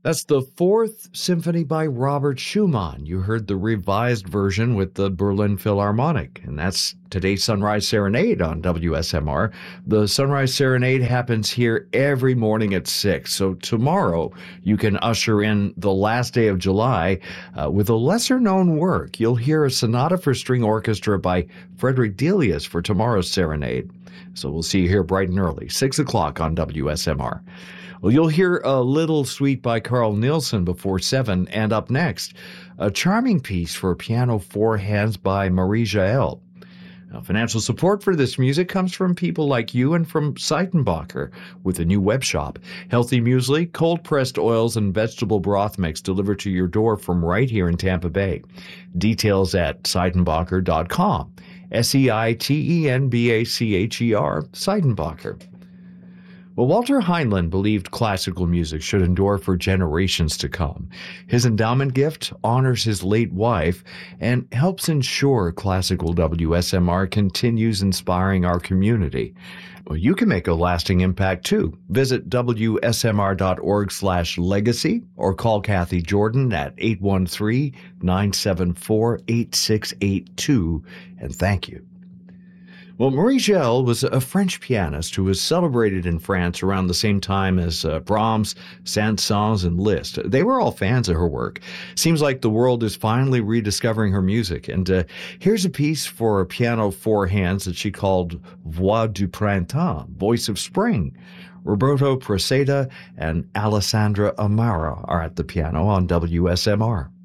That's the Fourth Symphony by Robert Schumann. You heard the revised version with the Berlin Philharmonic, and that's today's Sunrise Serenade on WSMR. The Sunrise Serenade happens here every morning at 6, so tomorrow you can usher in the last day of July with a lesser-known work. You'll hear a sonata for string orchestra by Frederick Delius for tomorrow's Serenade. So we'll see you here bright and early, 6 o'clock on WSMR. Well, you'll hear a little suite by Carl Nielsen before 7, and up next, a charming piece for piano four hands by Marie Jael. Now, financial support for this music comes from people like you and from Seitenbacher with a new web shop. Healthy muesli, cold-pressed oils, and vegetable broth mix delivered to your door from right here in Tampa Bay. Details at Seitenbacher.com. Seitenbacher, Seitenbacher. Well, Walter Heinlein believed classical music should endure for generations to come. His endowment gift honors his late wife and helps ensure classical WSMR continues inspiring our community. Well, you can make a lasting impact too. Visit WSMR.org/legacy or call Kathy Jordan at 813-974-8682, and thank you. Well, Marie Jael was a French pianist who was celebrated in France around the same time as Brahms, Saint-Saëns, and Liszt. They were all fans of her work. Seems like the world is finally rediscovering her music. And here's a piece for piano four hands that she called Voix du Printemps, Voice of Spring. Roberto Preceda and Alessandra Amara are at the piano on WSMR.